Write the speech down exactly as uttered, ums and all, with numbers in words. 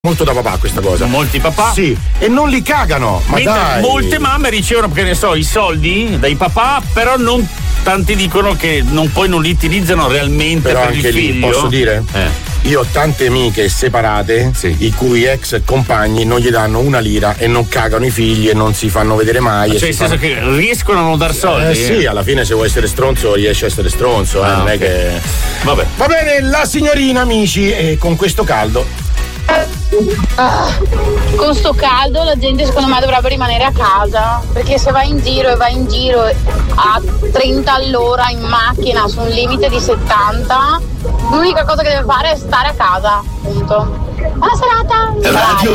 molto da papà questa cosa. Molti papà. Sì, e non li cagano. Ma mentre dai. molte mamme ricevono, che ne so, i soldi dai papà, però non tanti dicono che non, poi non li utilizzano realmente però per anche il lì, figlio. posso dire? Eh. Io ho tante amiche separate, sì, i cui ex compagni non gli danno una lira e non cagano i figli e non si fanno vedere mai. Cioè, nel senso fanno... che riescono a non dar soldi? Eh sì, alla fine se vuoi essere stronzo riesci a essere stronzo, eh, ah, non okay. è che. Vabbè. Va bene, la signorina, amici, e con questo caldo. Ah, con sto caldo la gente secondo me dovrebbe rimanere a casa, perché se vai in giro e vai in giro a trenta all'ora in macchina su un limite di settanta, l'unica cosa che deve fare è stare a casa, punto. Buona serata!